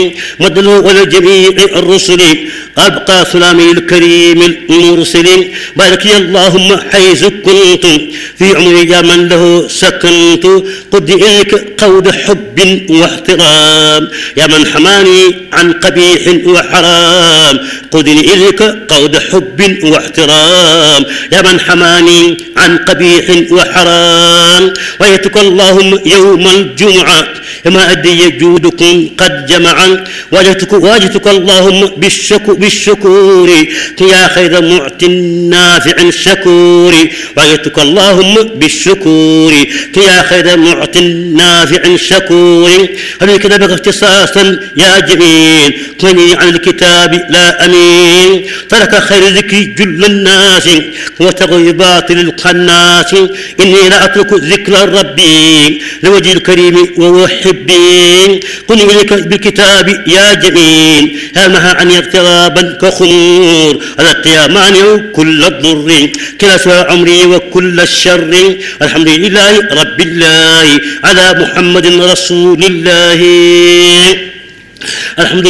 مدلو ولجميع الرسل أبقى سلامي الكريم المرسل. بارك يا اللهم حيث كنت في عمري يا من له سكنت. قد إليك قود حب واحترام يا من حماني عن قبيح وحرام. قد إليك قود حب واحترام يا من حماني عن قبيح وحرام. ويتك اللهم يوم الجمعة ما أدي جودكم قد جمعا. واجتك اللهم بالشكور يا خير معت نافع شكور. واجتك اللهم بالشكور يا خير معت نافع شكور. هل كتابك اختصاصا يا جميل كوني عن الكتاب لا أمين. ترك خير ذكر جل الناس وتغيبات للقناس. إني لا أترك ذكر ربي لوجه الكريم ووحبين. قل إليك بالكتاب يا جميل يا مها عن اغترابا كخمور. على القيامان كل الضر كلا سوى عمري وكل الشر. الحمد لله رب الله على محمد رسول الله. الحمد